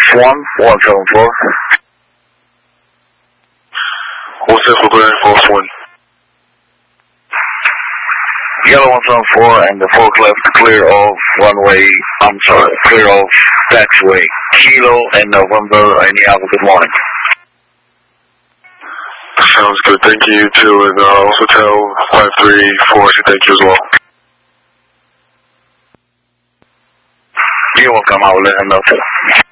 174. What's that for clear? Force 1. Yellow 174 and the forklift clear of clear of taxiway. Kilo and November and Yankee, good morning. Sounds good. Thank you too. And also tell 534 thank you as well. You're welcome. I will let him know too.